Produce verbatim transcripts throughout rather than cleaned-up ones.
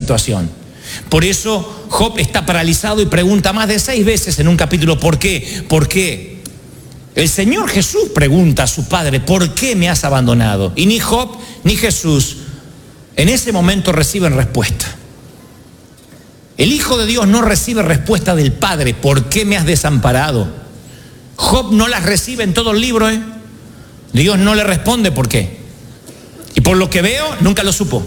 situación. Por eso Job está paralizado y pregunta más de seis veces en un capítulo, ¿por qué? ¿Por qué? El Señor Jesús pregunta a su Padre, ¿por qué me has abandonado? Y ni Job ni Jesús en ese momento reciben respuesta. El Hijo de Dios no recibe respuesta del Padre, ¿por qué me has desamparado? Job no las recibe en todo el libro, ¿eh? Dios no le responde por qué. Y por lo que veo, nunca lo supo.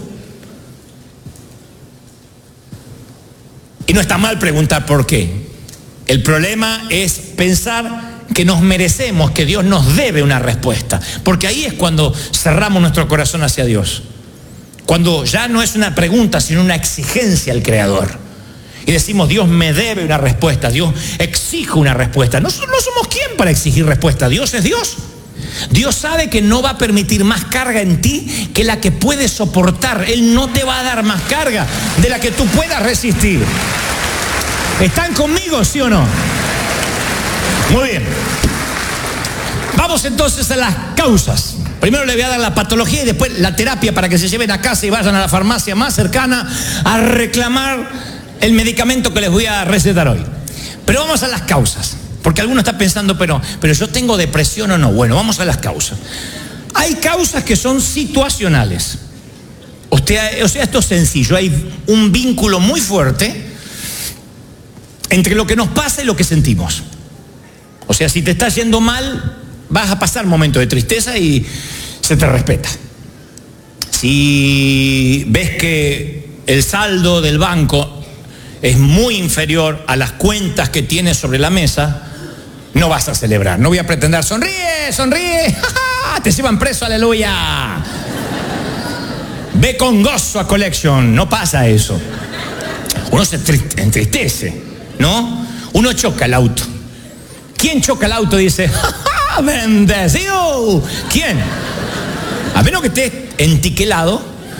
Y no está mal preguntar por qué. El problema es pensar que nos merecemos, que Dios nos debe una respuesta. Porque ahí es cuando cerramos nuestro corazón hacia Dios. Cuando ya no es una pregunta, sino una exigencia al Creador. Y decimos, Dios me debe una respuesta, Dios exige una respuesta. No, no somos quién para exigir respuesta, Dios es Dios. Dios sabe que no va a permitir más carga en ti que la que puedes soportar. Él no te va a dar más carga de la que tú puedas resistir. ¿Están conmigo, sí o no? Muy bien. Vamos entonces a las causas. Primero le voy a dar la patología y después la terapia para que se lleven a casa y vayan a la farmacia más cercana a reclamar el medicamento que les voy a recetar hoy. Pero vamos a las causas. Porque alguno está pensando, pero, pero yo tengo depresión o no. Bueno, vamos a las causas. Hay causas que son situacionales. O sea, o sea, esto es sencillo. Hay un vínculo muy fuerte entre lo que nos pasa y lo que sentimos. O sea, si te está yendo mal, vas a pasar momentos de tristeza y se te respeta. Si ves que el saldo del banco es muy inferior a las cuentas que tienes sobre la mesa, no vas a celebrar. No voy a pretender, sonríe, sonríe, ¡ja, ja! Te llevan preso, aleluya. Ve con gozo a Collection, no pasa eso. Uno se entristece, ¿no? Uno choca el auto. ¿Quién choca el auto y dice, ¡ja, ja! ¡Bendecido! ¿Quién? A menos que estés entiquelado,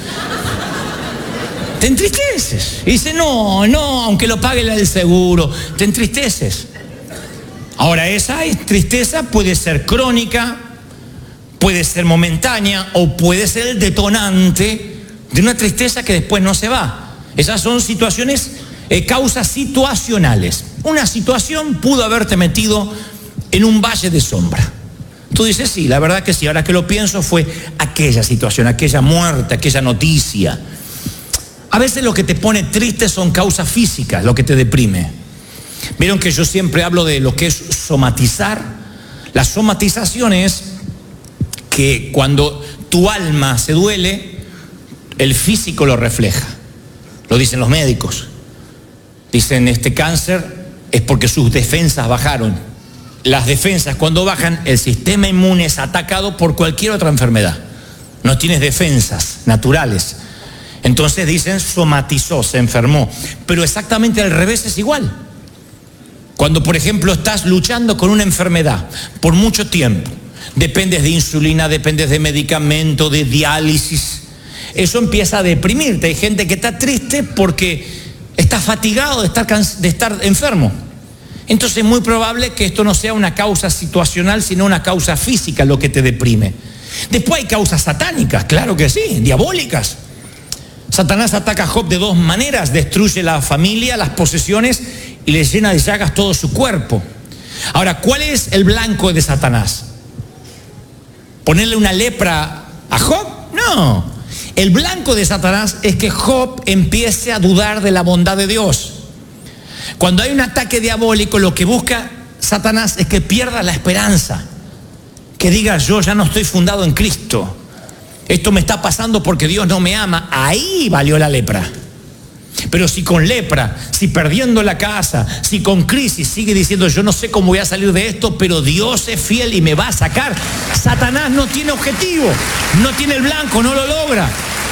te entristeces. Y dice, no, no, aunque lo pague el seguro, te entristeces. Ahora, esa tristeza puede ser crónica, puede ser momentánea o puede ser el detonante de una tristeza que después no se va. Esas son situaciones, eh, causas situacionales. Una situación pudo haberte metido en un valle de sombra. Tú dices, sí, la verdad que sí, ahora que lo pienso fue aquella situación, aquella muerte, aquella noticia. A veces lo que te pone triste son causas físicas, lo que te deprime. Vieron que yo siempre hablo de lo que es somatizar. La somatización es que cuando tu alma se duele, el físico lo refleja. Lo dicen los médicos. Dicen, este cáncer es porque sus defensas bajaron. Las defensas cuando bajan, el sistema inmune es atacado por cualquier otra enfermedad. No tienes defensas naturales. Entonces dicen, somatizó, se enfermó. Pero exactamente al revés es igual. Cuando, por ejemplo, estás luchando con una enfermedad por mucho tiempo, dependes de insulina, dependes de medicamento, de diálisis, eso empieza a deprimirte. Hay gente que está triste porque está fatigado de estar, de estar enfermo. Entonces es muy probable que esto no sea una causa situacional, sino una causa física lo que te deprime. Después hay causas satánicas, claro que sí, diabólicas. Satanás ataca a Job de dos maneras: destruye la familia, las posesiones y le llena de llagas todo su cuerpo. Ahora, ¿cuál es el blanco de Satanás? ¿Ponerle una lepra a Job? No. El blanco de Satanás es que Job empiece a dudar de la bondad de Dios. Cuando hay un ataque diabólico, lo que busca Satanás es que pierda la esperanza. Que diga, yo ya no estoy fundado en Cristo. Esto me está pasando porque Dios no me ama. Ahí valió la lepra. Pero si con lepra, si perdiendo la casa, si con crisis sigue diciendo, yo no sé cómo voy a salir de esto, pero Dios es fiel y me va a sacar, Satanás no tiene objetivo, no tiene el blanco, no lo logra.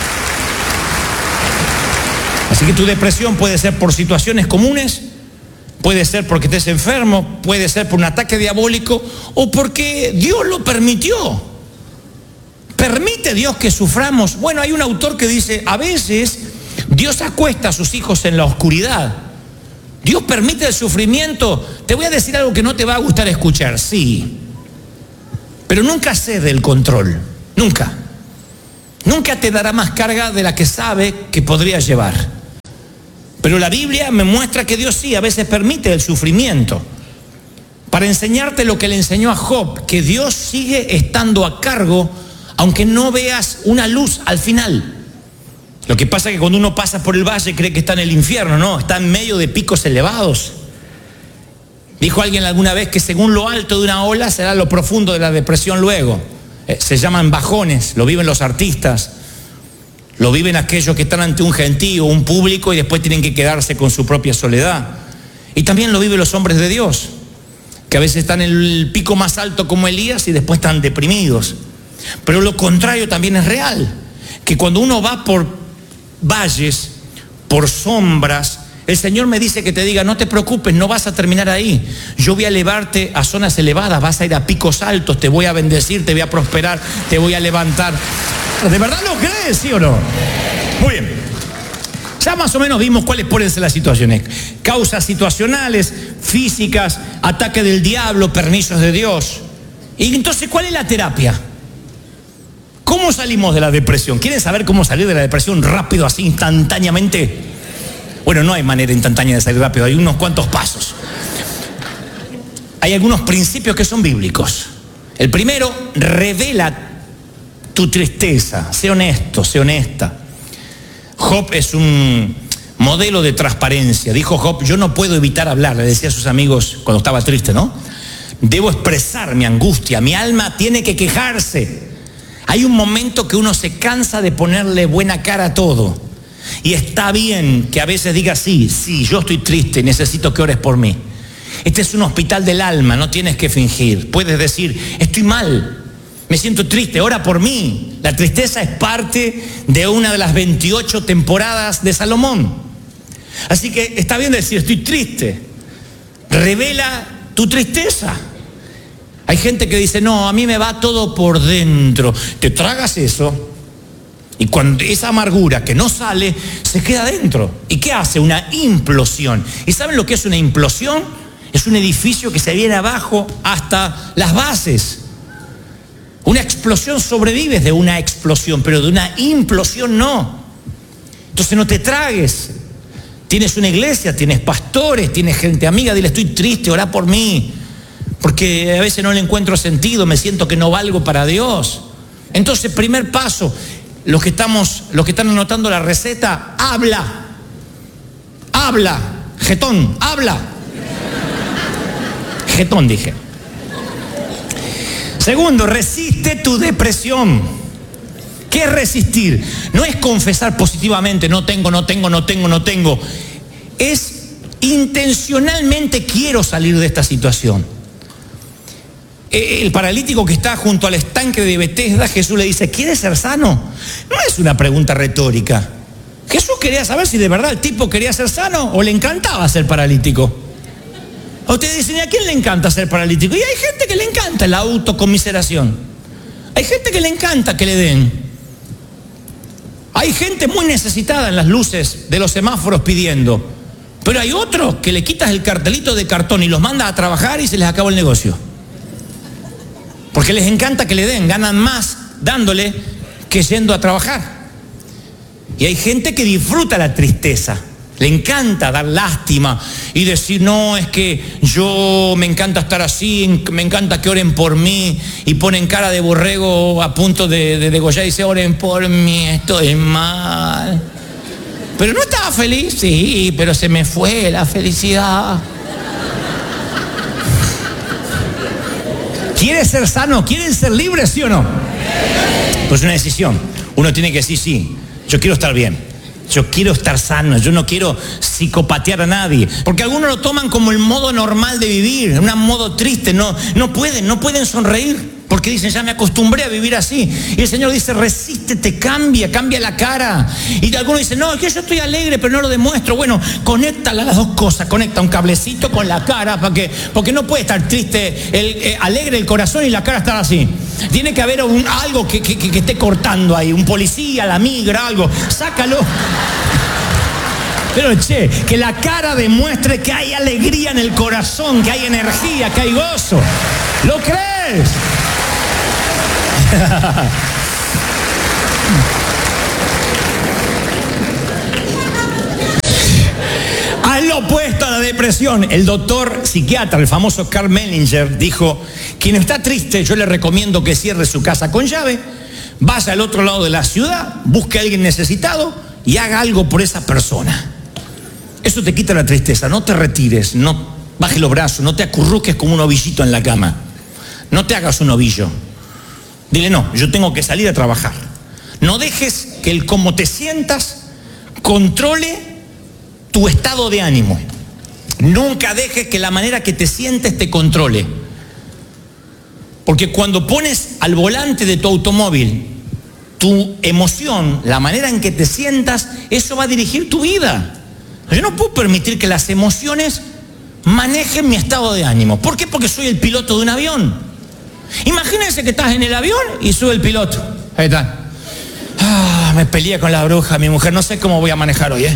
Así que tu depresión puede ser por situaciones comunes, puede ser porque estés enfermo, puede ser por un ataque diabólico o porque Dios lo permitió. ¿Permite Dios que suframos? Bueno, hay un autor que dice, a veces Dios acuesta a sus hijos en la oscuridad. Dios permite el sufrimiento. Te voy a decir algo que no te va a gustar escuchar, sí. Pero nunca cede el control, nunca. Nunca te dará más carga de la que sabe que podría llevar. Pero la Biblia me muestra que Dios sí, a veces permite el sufrimiento para enseñarte lo que le enseñó a Job, que Dios sigue estando a cargo aunque no veas una luz al final. Lo que pasa es que cuando uno pasa por el valle cree que está en el infierno, no, está en medio de picos elevados. Dijo alguien alguna vez que según lo alto de una ola será lo profundo de la depresión luego. Eh, se llaman bajones, lo viven los artistas, lo viven aquellos que están ante un gentío, un público y después tienen que quedarse con su propia soledad. Y también lo viven los hombres de Dios, que a veces están en el pico más alto como Elías y después están deprimidos. Pero lo contrario también es real, que cuando uno va por valles, por sombras, el Señor me dice que te diga, no te preocupes, no vas a terminar ahí. Yo voy a elevarte a zonas elevadas, vas a ir a picos altos, te voy a bendecir, te voy a prosperar, te voy a levantar. ¿De verdad lo crees, sí o no? Muy bien. Ya más o menos vimos cuáles pueden ser las situaciones. Causas situacionales, físicas, ataque del diablo, permisos de Dios. Y entonces, ¿cuál es la terapia? ¿Cómo salimos de la depresión? ¿Quieren saber cómo salir de la depresión rápido, así, instantáneamente? Bueno, no hay manera instantánea de salir rápido, hay unos cuantos pasos. Hay algunos principios que son bíblicos. El primero, revela tu tristeza. Sé honesto, sé honesta. Job es un modelo de transparencia. Dijo Job, yo no puedo evitar hablar, le decía a sus amigos cuando estaba triste, ¿no? Debo expresar mi angustia, mi alma tiene que quejarse. Hay un momento que uno se cansa de ponerle buena cara a todo. Y está bien que a veces diga, sí, sí, yo estoy triste, necesito que ores por mí. Este es un hospital del alma, no tienes que fingir. Puedes decir, estoy mal, me siento triste, ora por mí. La tristeza es parte de una de las veintiocho temporadas de Salomón. Así que está bien decir, estoy triste. Revela tu tristeza. Hay gente que dice, no, a mí me va todo por dentro. Te tragas eso y cuando esa amargura que no sale, se queda dentro. ¿Y qué hace? Una implosión. ¿Y saben lo que es una implosión? Es un edificio que se viene abajo hasta las bases. Una explosión sobrevives de una explosión, pero de una implosión no. Entonces no te tragues. Tienes una iglesia, tienes pastores, tienes gente amiga, dile, estoy triste, orá por mí. Porque a veces no le encuentro sentido, me siento que no valgo para Dios. Entonces, primer paso, los que estamos, los que están anotando la receta, habla. Habla. Jetón, habla. Jetón dije. Segundo, resiste tu depresión. ¿Qué es resistir? No es confesar positivamente, no tengo, no tengo, no tengo, no tengo. Es intencionalmente quiero salir de esta situación. El paralítico que está junto al estanque de Betesda, Jesús le dice, ¿quieres ser sano? No es una pregunta retórica. Jesús quería saber si de verdad el tipo quería ser sano o le encantaba ser paralítico. A ustedes dicen, ¿y a quién le encanta ser paralítico? Y hay gente que le encanta la autocomiseración. Hay gente que le encanta que le den. Hay gente muy necesitada en las luces de los semáforos pidiendo. Pero hay otros que le quitas el cartelito de cartón y los mandas a trabajar y se les acabó el negocio. Porque les encanta que le den, ganan más dándole que yendo a trabajar. Y hay gente que disfruta la tristeza, le encanta dar lástima y decir, no, es que yo me encanta estar así, me encanta que oren por mí, y ponen cara de borrego a punto de, de degollar y dice, oren por mí, estoy mal. Pero no estaba feliz, sí, pero se me fue la felicidad. ¿Quieres ser sano? ¿Quieren ser libres, sí o no? Pues una decisión. Uno tiene que decir, sí, yo quiero estar bien. Yo quiero estar sano, yo no quiero psicopatear a nadie. Porque algunos lo toman como el modo normal de vivir, un modo triste. No, no pueden, no pueden sonreír. Porque dicen, ya me acostumbré a vivir así. Y el Señor dice, resístete, cambia, cambia la cara. Y algunos dicen, no, es que yo estoy alegre, pero no lo demuestro. Bueno, conecta las dos cosas, conecta un cablecito con la cara, para que, porque no puede estar triste, el, eh, alegre el corazón y la cara estar así. Tiene que haber un, algo que, que, que esté cortando ahí, un policía, la migra, algo. Sácalo. Pero che, que la cara demuestre que hay alegría en el corazón, que hay energía, que hay gozo. ¿Lo crees? es lo opuesto a la depresión. El doctor psiquiatra, el famoso Karl Menninger, dijo: quien está triste, yo le recomiendo que cierre su casa con llave, vaya al otro lado de la ciudad, busque a alguien necesitado y haga algo por esa persona. Eso te quita la tristeza. No te retires, no bajes los brazos, no te acurruques como un ovillito en la cama. No te hagas un ovillo. Dile: no, yo tengo que salir a trabajar. No dejes que el cómo te sientas controle tu estado de ánimo. Nunca dejes que la manera que te sientes te controle. Porque cuando pones al volante de tu automóvil tu emoción, la manera en que te sientas, eso va a dirigir tu vida. Yo no puedo permitir que las emociones manejen mi estado de ánimo. ¿Por qué? Porque soy el piloto de un avión. Imagínense que estás en el avión y sube el piloto. Ahí está. Ah, me peleé con la bruja, mi mujer, no sé cómo voy a manejar hoy, ¿eh?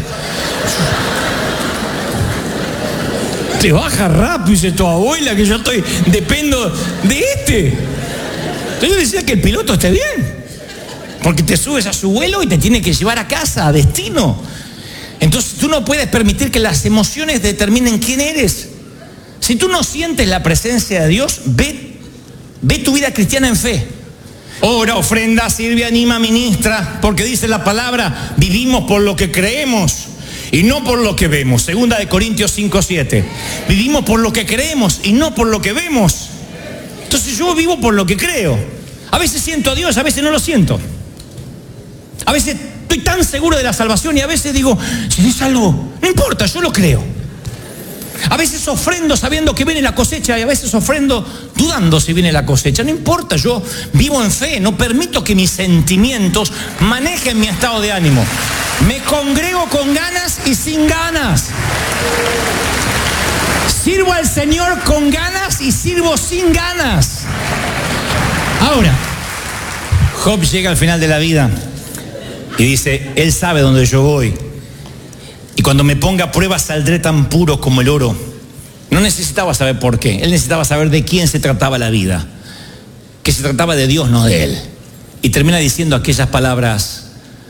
Te baja rápido, dice tu abuela, que yo estoy, dependo de este. Entonces yo decía que el piloto esté bien, porque te subes a su vuelo y te tiene que llevar a casa, a destino. Entonces tú no puedes permitir que las emociones determinen quién eres. Si tú no sientes la presencia de Dios, ve, ve tu vida cristiana en fe. Ora, ofrenda, sirve, anima, ministra, porque dice la palabra: vivimos por lo que creemos y no por lo que vemos. Segunda de Corintios cinco siete. Vivimos por lo que creemos y no por lo que vemos. Entonces yo vivo por lo que creo. A veces siento a Dios, a veces no lo siento. A veces estoy tan seguro de la salvación y a veces digo: si es algo, no importa, yo lo creo. A veces ofrendo sabiendo que viene la cosecha y a veces ofrendo dudando si viene la cosecha. No importa, yo vivo en fe, no permito que mis sentimientos manejen mi estado de ánimo. Me congrego con ganas y sin ganas. Sirvo al Señor con ganas y sirvo sin ganas. Ahora, Job llega al final de la vida y dice: Él sabe dónde yo voy. Y cuando me ponga a prueba saldré tan puro como el oro. No necesitaba saber por qué. Él necesitaba saber de quién se trataba la vida. Que se trataba de Dios, no de él. Y termina diciendo aquellas palabras: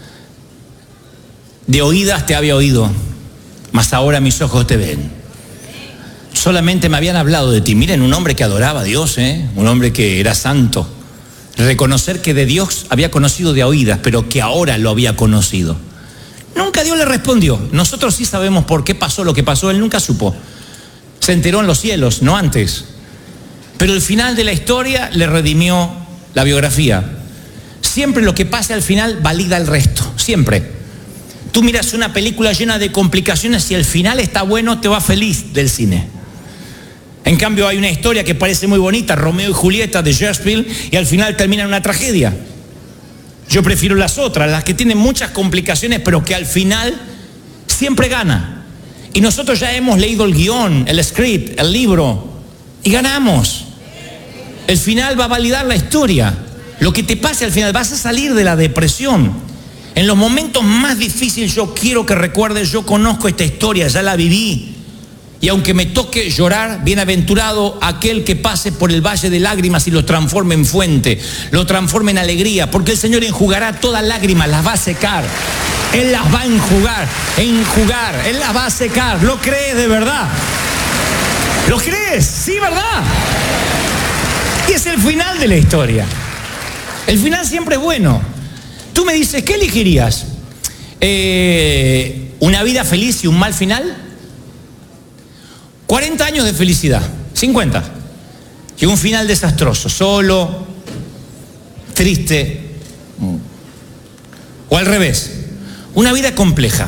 de oídas te había oído, mas ahora mis ojos te ven. Solamente me habían hablado de ti. Miren, un hombre que adoraba a Dios, ¿eh? Un hombre que era santo. Reconocer que de Dios había conocido de oídas, pero que ahora lo había conocido. Nunca Dios le respondió. Nosotros sí sabemos por qué pasó lo que pasó. Él nunca supo. Se enteró en los cielos, no antes. Pero el final de la historia le redimió la biografía. Siempre lo que pase al final valida el resto. Siempre. Tú miras una película llena de complicaciones y el final está bueno, te va feliz del cine. En cambio hay una historia que parece muy bonita, Romeo y Julieta de Shakespeare, y al final termina en una tragedia. Yo prefiero las otras, las que tienen muchas complicaciones, pero que al final siempre gana. Y nosotros ya hemos leído el guión, el script, el libro, y ganamos. El final va a validar la historia. Lo que te pase al final, vas a salir de la depresión. En los momentos más difíciles yo quiero que recuerdes: yo conozco esta historia, ya la viví. Y aunque me toque llorar, bienaventurado aquel que pase por el valle de lágrimas y lo transforme en fuente, lo transforme en alegría, porque el Señor enjugará todas lágrimas, las va a secar. Él las va a enjugar, enjugar, Él las va a secar. ¿Lo crees de verdad? ¿Lo crees? Sí, ¿verdad? Y es el final de la historia. El final siempre es bueno. Tú me dices, ¿qué elegirías? Eh, ¿Una vida feliz y un mal final? cuarenta años de felicidad, cincuenta, y un final desastroso, solo, triste, o al revés, una vida compleja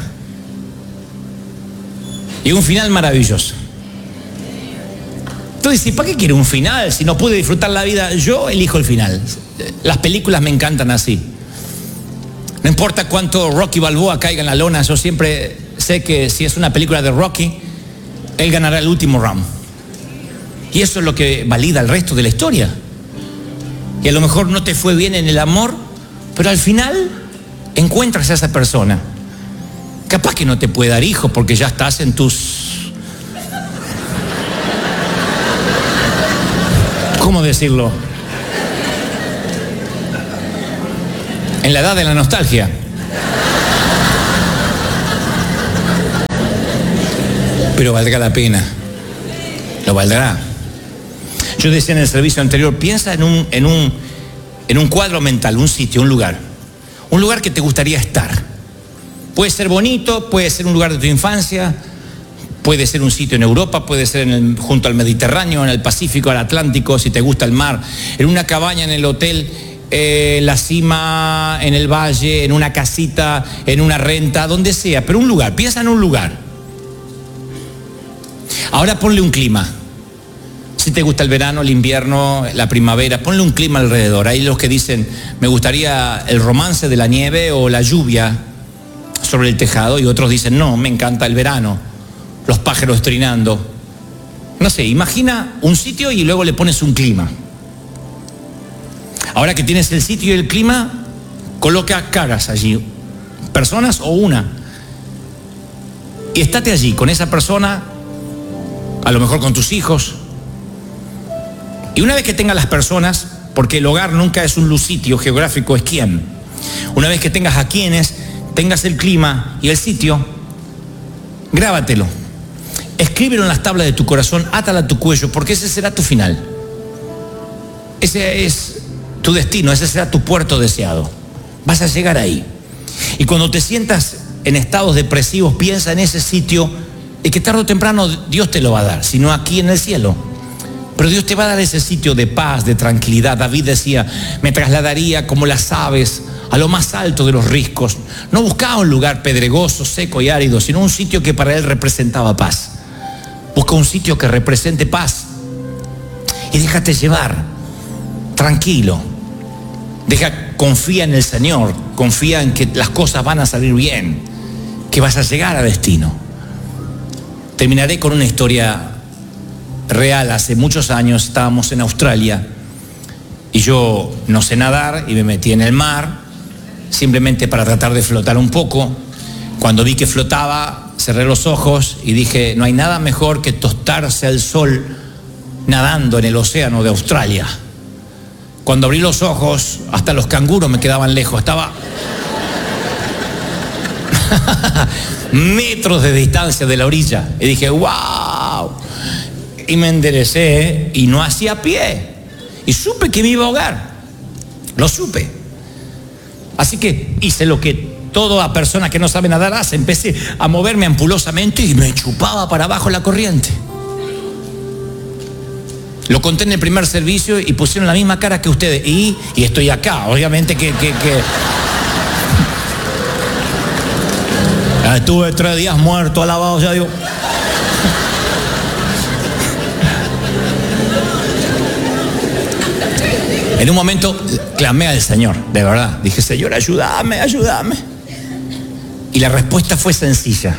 y un final maravilloso. Tú dices, ¿para qué quiere un final si no pude disfrutar la vida? Yo elijo el final. Las películas me encantan así. No importa cuánto Rocky Balboa caiga en la lona, yo siempre sé que si es una película de Rocky, él ganará el último round. Y eso es lo que valida el resto de la historia. Y a lo mejor no te fue bien en el amor, pero al final encuentras a esa persona. Capaz que no te puede dar hijos porque ya estás en tus... ¿Cómo decirlo? En la edad de la nostalgia. pero valdrá la pena. Lo valdrá. Yo decía en el servicio anterior, piensa en un, en un, en un cuadro mental, un sitio, un lugar. Un lugar que te gustaría estar. Puede ser bonito, puede ser un lugar de tu infancia, puede ser un sitio en Europa, puede ser en el, junto al Mediterráneo, en el Pacífico, al Atlántico, si te gusta el mar, en una cabaña en el hotel, eh, la cima, en el valle, en una casita, en una renta, donde sea, pero un lugar, piensa en un lugar. Ahora ponle un clima. Si te gusta el verano, el invierno, la primavera, ponle un clima alrededor. Hay los que dicen, me gustaría el romance de la nieve o la lluvia sobre el tejado, y otros dicen, no, me encanta el verano, los pájaros trinando. No sé, imagina un sitio y luego le pones un clima. Ahora que tienes el sitio y el clima, coloca caras allí, personas o una, y estate allí con esa persona, a lo mejor con tus hijos. Y una vez que tengas las personas, porque el hogar nunca es un sitio geográfico, es quién. Una vez que tengas a quienes, tengas el clima y el sitio, grábatelo. Escríbelo en las tablas de tu corazón, átala a tu cuello, porque ese será tu final. Ese es tu destino, ese será tu puerto deseado. Vas a llegar ahí. Y cuando te sientas en estados depresivos, piensa en ese sitio y que tarde o temprano Dios te lo va a dar, si no aquí en el cielo. Pero Dios te va a dar ese sitio de paz, de tranquilidad. David decía, me trasladaría como las aves a lo más alto de los riscos. No buscaba un lugar pedregoso, seco y árido, sino un sitio que para él representaba paz. Busca un sitio que represente paz y déjate llevar, tranquilo. Deja, confía en el Señor, confía en que las cosas van a salir bien, que vas a llegar a destino. Terminaré con una historia real. Hace muchos años estábamos en Australia y yo no sé nadar y me metí en el mar simplemente para tratar de flotar un poco. Cuando vi que flotaba, cerré los ojos y dije, no hay nada mejor que tostarse al sol nadando en el océano de Australia. Cuando abrí los ojos, hasta los canguros me quedaban lejos. Estaba metros de distancia de la orilla. Y dije, wow. Y me enderecé y no hacía pie. Y supe que me iba a ahogar. Lo supe. Así que hice lo que toda persona que no sabe nadar hace. Empecé a moverme ampulosamente y me chupaba para abajo la corriente. Lo conté en el primer servicio y pusieron la misma cara que ustedes. Y, y estoy acá, obviamente que... que, que... Estuve tres días muerto, alabado sea Dios. En un momento clamé al Señor, de verdad. Dije, Señor, ayúdame, ayúdame. Y la respuesta fue sencilla,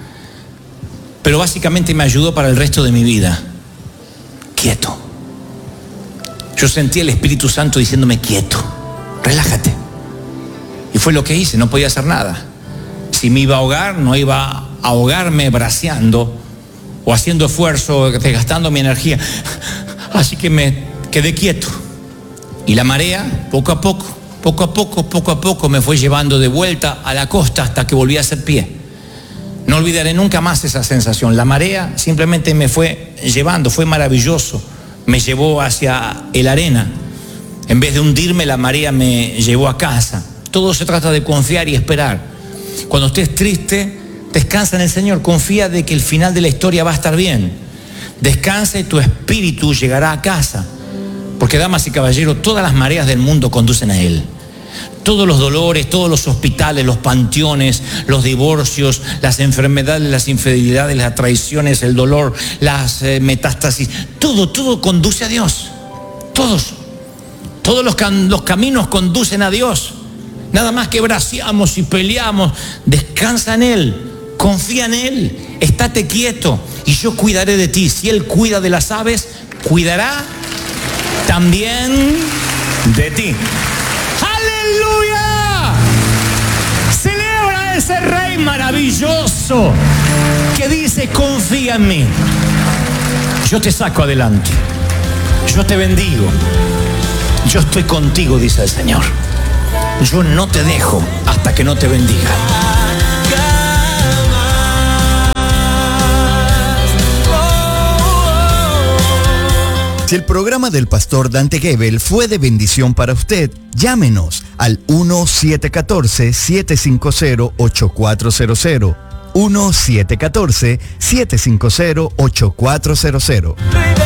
pero básicamente me ayudó para el resto de mi vida. Quieto. Yo sentí el Espíritu Santo diciéndome, quieto, relájate. Y fue lo que hice, no podía hacer nada. Si me iba a ahogar, no iba a ahogarme braceando o haciendo esfuerzo, desgastando mi energía. Así que me quedé quieto. Y la marea, poco a poco, poco a poco, poco a poco, me fue llevando de vuelta a la costa hasta que volví a hacer pie. No olvidaré nunca más esa sensación. La marea simplemente me fue llevando, fue maravilloso. Me llevó hacia el arena. En vez de hundirme, la marea me llevó a casa. Todo se trata de confiar y esperar. Cuando estés triste, descansa en el Señor. Confía de que el final de la historia va a estar bien. Descansa y tu espíritu llegará a casa. Porque, damas y caballeros, todas las mareas del mundo conducen a Él. Todos los dolores, todos los hospitales, los panteones, los divorcios, las enfermedades, las infidelidades, las traiciones, el dolor, las eh, metástasis, todo, todo conduce a Dios. Todos. Todos los, cam- los caminos conducen a Dios. Nada más que braceamos y peleamos. Descansa en Él, confía en Él, estate quieto y yo cuidaré de ti. Si Él cuida de las aves, cuidará también de ti. ¡Aleluya! Celebra a ese Rey maravilloso que dice, confía en mí. Yo te saco adelante. Yo te bendigo. Yo estoy contigo, dice el Señor. Yo no te dejo hasta que no te bendiga. Si el programa del pastor Dante Gebel fue de bendición para usted, llámenos al uno siete uno cuatro, siete cinco cero, ocho cuatro cero cero. uno siete uno cuatro, siete cinco cero, ocho cuatro cero cero.